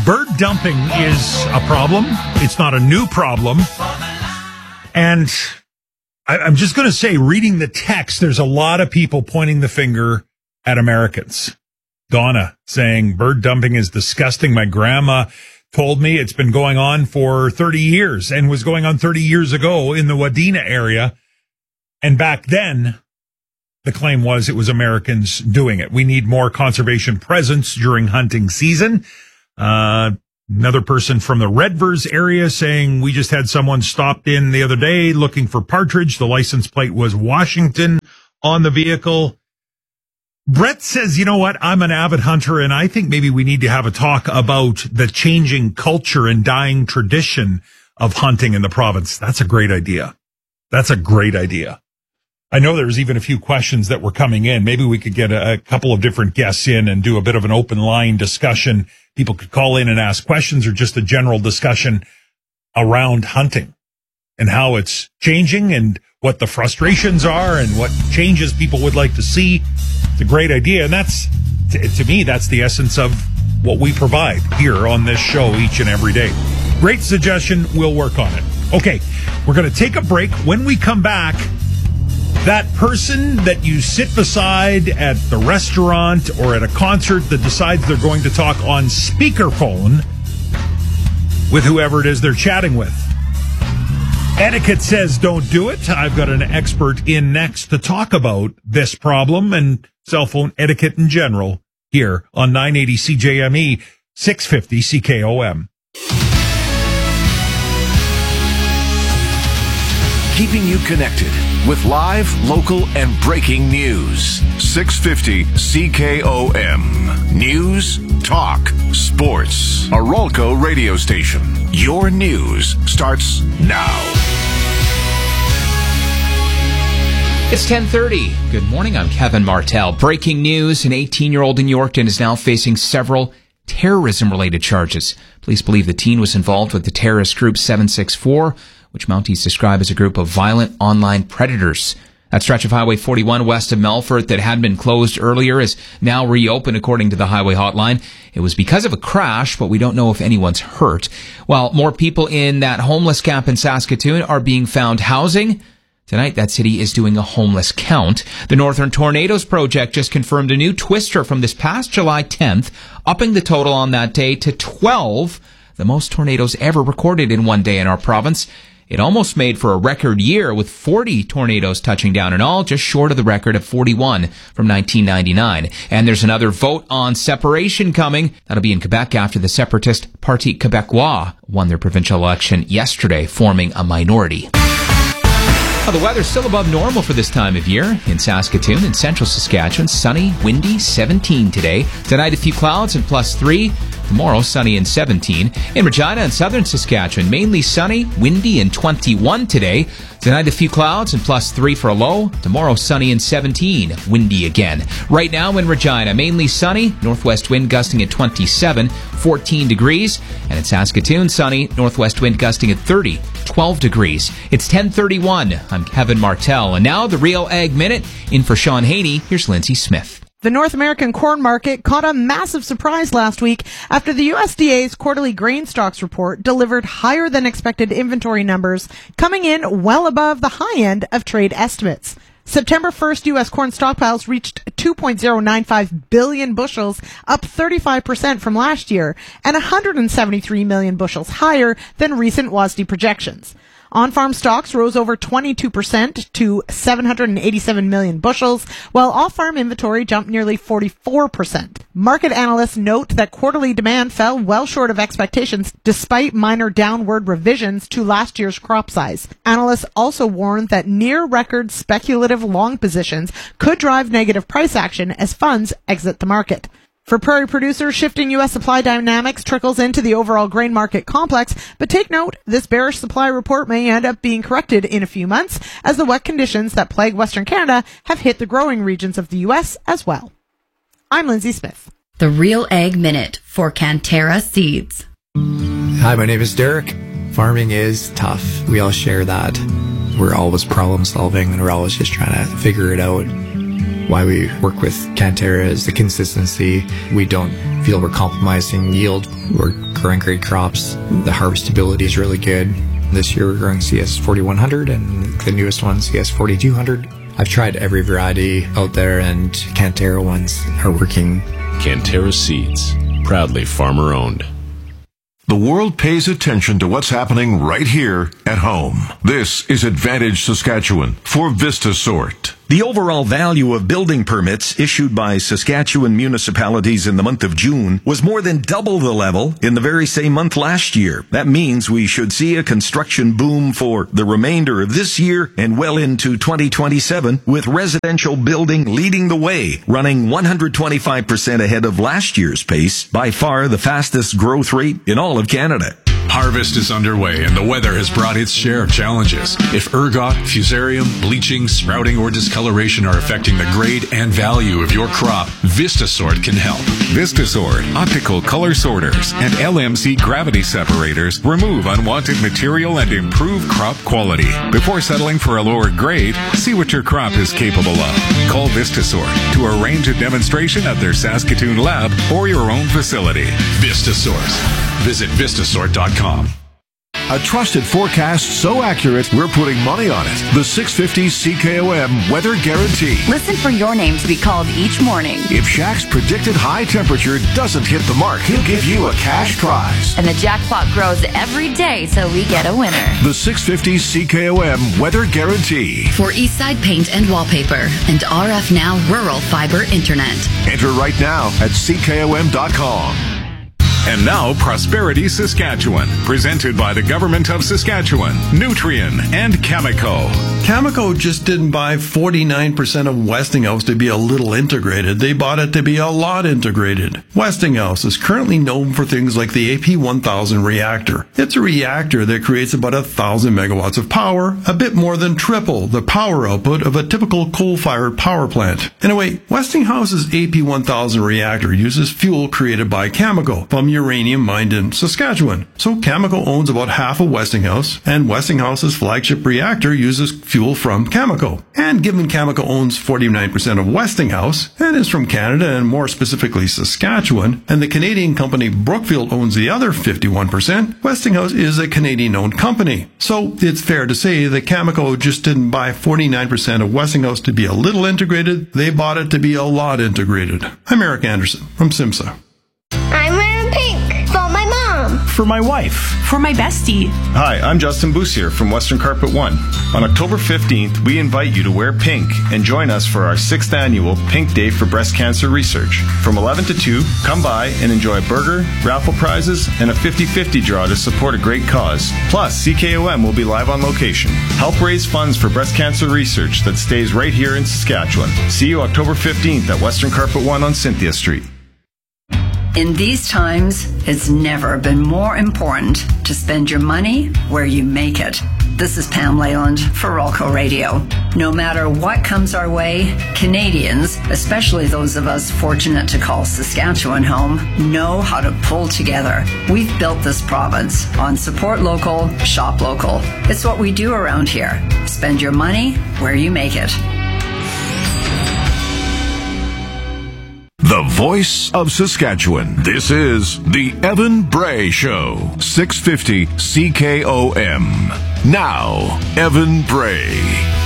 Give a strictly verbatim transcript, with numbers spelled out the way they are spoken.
bird dumping is a problem. It's not a new problem. And I, I'm just going to say, reading the text, there's a lot of people pointing the finger at Americans. Donna saying bird dumping is disgusting. My grandma told me it's been going on for thirty years and was going on thirty years ago in the Wadena area. And back then, the claim was it was Americans doing it. We need more conservation presence during hunting season. Uh, another person from the Redvers area saying we just had someone stopped in the other day looking for partridge. The license plate was Washington on the vehicle. Brett says, you know what? I'm an avid hunter, and I think maybe we need to have a talk about the changing culture and dying tradition of hunting in the province. That's a great idea. That's a great idea. I know there's even a few questions that were coming in. Maybe we could get a, a couple of different guests in and do a bit of an open line discussion. People could call in and ask questions, or just a general discussion around hunting and how it's changing and what the frustrations are and what changes people would like to see. It's a great idea. And that's, to, to me, that's the essence of what we provide here on this show each and every day. Great suggestion. We'll work on it. Okay, we're going to take a break. When we come back, that person that you sit beside at the restaurant or at a concert that decides they're going to talk on speakerphone with whoever it is they're chatting with. Etiquette says don't do it. I've got an expert in next to talk about this problem and cell phone etiquette in general here on nine eighty C J M E, six fifty C K O M. Keeping you connected with live, local, and breaking news. six fifty C K O M. News, talk, sports. A Rolco radio station. Your news starts now. It's ten thirty. Good morning. I'm Kevin Martell. Breaking news. An eighteen-year-old in Yorkton is now facing several terrorism-related charges. Police believe the teen was involved with the terrorist group seven six four, which Mounties describe as a group of violent online predators. That stretch of Highway forty-one west of Melfort that had been closed earlier is now reopened, according to the Highway Hotline. It was because of a crash, but we don't know if anyone's hurt. While more people in that homeless camp in Saskatoon are being found housing, tonight that city is doing a homeless count. The Northern Tornadoes Project just confirmed a new twister from this past July tenth, upping the total on that day to twelve, the most tornadoes ever recorded in one day in our province. It almost made for a record year with forty tornadoes touching down in all, just short of the record of forty-one from nineteen ninety-nine. And there's another vote on separation coming. That'll be in Quebec after the separatist Parti Québécois won their provincial election yesterday, forming a minority. Well, the weather's still above normal for this time of year. In Saskatoon and central Saskatchewan, sunny, windy, seventeen today. Tonight, a few clouds and plus three. Tomorrow, sunny and seventeen. In Regina and southern Saskatchewan, mainly sunny, windy, and twenty-one today. Tonight, a few clouds and plus three for a low. Tomorrow, sunny and seventeen, windy again. Right now in Regina, mainly sunny, northwest wind gusting at twenty-seven, fourteen degrees. And in Saskatoon, sunny, northwest wind gusting at thirty, twelve degrees. It's ten thirty-one. I'm Kevin Martell. And now the Real Ag Minute. In for Sean Haney, here's Lindsay Smith. The North American corn market caught a massive surprise last week after the U S D A's quarterly grain stocks report delivered higher than expected inventory numbers, coming in well above the high end of trade estimates. September first, U S corn stockpiles reached two point oh nine five billion bushels, up thirty-five percent from last year, and one hundred seventy-three million bushels higher than recent W A S D projections. On-farm stocks rose over twenty-two percent to seven hundred eighty-seven million bushels, while off-farm inventory jumped nearly forty-four percent. Market analysts note that quarterly demand fell well short of expectations despite minor downward revisions to last year's crop size. Analysts also warned that near-record speculative long positions could drive negative price action as funds exit the market. For prairie producers, shifting U S supply dynamics trickles into the overall grain market complex, but take note, this bearish supply report may end up being corrected in a few months as the wet conditions that plague Western Canada have hit the growing regions of the U S as well. I'm Lindsay Smith. The Real Ag Minute for Cantera Seeds. Hi, my name is Derek. Farming is tough. We all share that. We're always problem solving and we're always just trying to figure it out. Why we work with Cantera is the consistency. We don't feel we're compromising yield. We're growing great crops. The harvestability is really good. This year we're growing C S forty-one hundred and the newest one, C S forty-two hundred. I've tried every variety out there, and Cantera ones are working. Cantera Seeds, proudly farmer-owned. The world pays attention to what's happening right here at home. This is Advantage Saskatchewan for VistaSort. The overall value of building permits issued by Saskatchewan municipalities in the month of June was more than double the level in the very same month last year. That means we should see a construction boom for the remainder of this year and well into twenty twenty-seven, with residential building leading the way, running one hundred twenty-five percent ahead of last year's pace, by far the fastest growth rate in all of Canada. Harvest is underway and the weather has brought its share of challenges. If ergot, fusarium, bleaching, sprouting, or discoloration are affecting the grade and value of your crop, VistaSort can help. VistaSort, optical color sorters, and L M C gravity separators remove unwanted material and improve crop quality. Before settling for a lower grade, see what your crop is capable of. Call VistaSort to arrange a demonstration at their Saskatoon lab or your own facility. VistaSort. Visit Vistasort dot com. A trusted forecast so accurate, we're putting money on it. The six fifty C K O M Weather Guarantee. Listen for your name to be called each morning. If Shaq's predicted high temperature doesn't hit the mark, he'll give you a cash prize. And the jackpot grows every day, so we get a winner. The six fifty C K O M Weather Guarantee. For Eastside Paint and Wallpaper and R F Now Rural Fiber Internet. Enter right now at C K O M dot com. And now, Prosperity Saskatchewan, presented by the Government of Saskatchewan, Nutrien, and Cameco. Cameco just didn't buy forty-nine percent of Westinghouse to be a little integrated. They bought it to be a lot integrated. Westinghouse is currently known for things like the A P one thousand reactor. It's a reactor that creates about one thousand megawatts of power, a bit more than triple the power output of a typical coal-fired power plant. Anyway, Westinghouse's A P one thousand reactor uses fuel created by Cameco from uranium mined in Saskatchewan. So Cameco owns about half of Westinghouse, and Westinghouse's flagship reactor uses fuel from Cameco. And given Cameco owns forty-nine percent of Westinghouse, and is from Canada and more specifically Saskatchewan, and the Canadian company Brookfield owns the other fifty-one percent, Westinghouse is a Canadian-owned company. So it's fair to say that Cameco just didn't buy forty-nine percent of Westinghouse to be a little integrated, they bought it to be a lot integrated. I'm Eric Anderson from SIMSA. I'm wearing pink for my mom. For my wife. For my bestie. Hi, I'm Justin Boussier from Western Carpet One. On October fifteenth, we invite you to wear pink and join us for our sixth annual Pink Day for Breast Cancer Research. From eleven to two, come by and enjoy a burger, raffle prizes, and a fifty-fifty draw to support a great cause. Plus, C K O M will be live on location. Help raise funds for breast cancer research that stays right here in Saskatchewan. See you October fifteenth at Western Carpet One on Cynthia Street. In these times, it's never been more important to spend your money where you make it. This is Pam Leyland for Rolco Radio. No matter what comes our way, Canadians, especially those of us fortunate to call Saskatchewan home, know how to pull together. We've built this province on support local, shop local. It's what we do around here. Spend your money where you make it. The voice of Saskatchewan. This is the Evan Bray Show. six fifty C K O M. Now, Evan Bray.